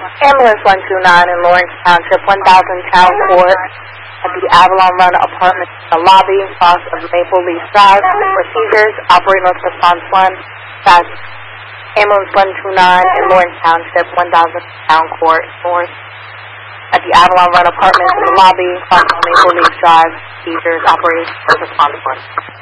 Ambulance 129 in Lawrence Township, 1000 Town Court, at the Avalon Run Apartments in the lobby, south of Maple Leaf Drive, for seizures, operating with response 1. That's Ambulance 129 in Lawrence Township, 1000 Town Court, north, at the Avalon Run Apartments in the lobby, south of Maple Leaf Drive, seizures, operating with response 1.